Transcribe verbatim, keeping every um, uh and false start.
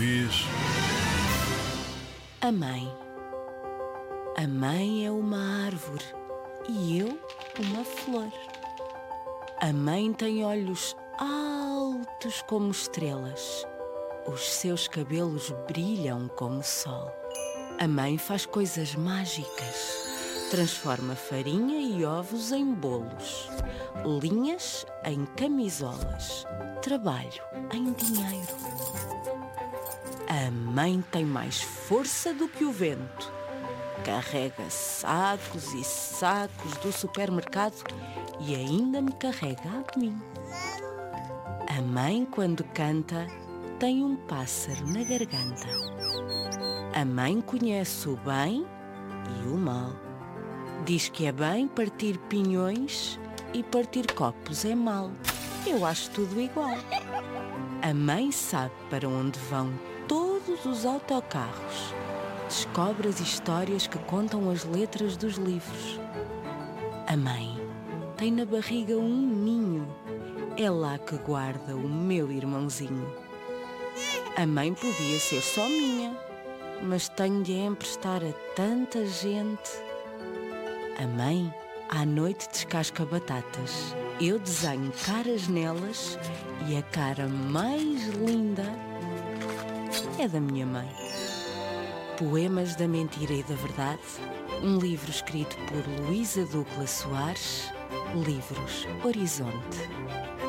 vez. A mãe. A mãe é uma árvore e eu uma flor. A mãe tem olhos altos como estrelas. Os seus cabelos brilham como o sol. A mãe faz coisas mágicas. Transforma farinha e ovos em bolos, linhas em camisolas, trabalho em dinheiro. A mãe tem mais força do que o vento. Carrega sacos e sacos do supermercado e ainda me carrega a mim. A mãe, quando canta, tem um pássaro na garganta. A mãe conhece o bem e o mal. Diz que é bem partir pinhões e partir copos é mal. Eu acho tudo igual. A mãe sabe para onde vão todos os autocarros. Descobre as histórias que contam as letras dos livros. A mãe tem na barriga um ninho. É lá que guarda o meu irmãozinho. A mãe podia ser só minha, mas tenho de a emprestar a tanta gente. A mãe, à noite, descasca batatas. Eu desenho caras nelas e a cara mais linda é da minha mãe. Poemas da Mentira e da Verdade, um livro escrito por Luísa Douglas Soares, Livros Horizonte.